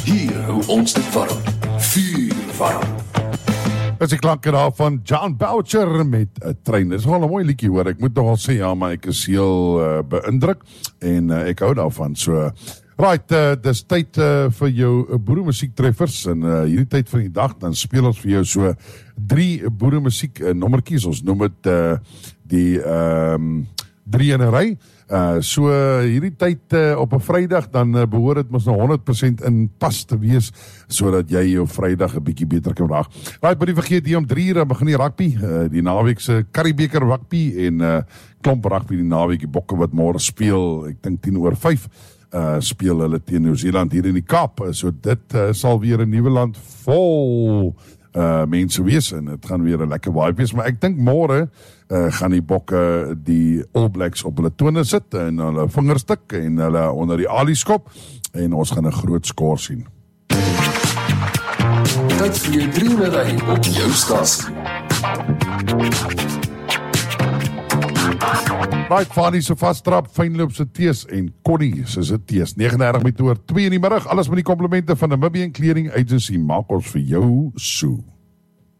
Hier hou ons dit warm. Vuur warm. Dit is die klanke daar van John Boucher met 'n trein. Dit is wel 'n mooi liedjie hoor. Ek moet nogal sê ja, maar ek is heel beïndruk en ek hou daarvan. So right, dis tyd vir jou boeremusiektreffers en hierdie tyd van die dag dan speel ons vir jou so 3 boeremusiek nommertjies. Ons noem dit die 3 in 'n ry. So hierdie tyd op 'n Vrydag dan behoort dit mos nou 100% in pas te wees sodat jy jou Vrydag 'n bietjie beter kan raak. Right, maar nie vergeet hier om 3 uur begin die rugby, die naweek se Curriebeeker rugby en klomp rugby die naweek, die bokke wat môre speel, ek dink 10:05 speel hulle teen Nieu-Seeland hier in die Kaap. So dit sal weer 'n nuwe land vol mense wees en dit gaan weer 'n lekker vibe wees, maar ek dink môre gaan die bokke die All Blacks op hulle tone sit en hulle vingerstuk en hulle onder die alies skop en ons gaan 'n groot skor sien. Tyd vir jou 3 in 'n ry op jou stasie. Right, Fanny se vastrap, fynloop se tees en Connie se tees. 39 met oor 2 in die middag. Alles met die komplimente van Namibian Clearing Agency maak ons vir jou so.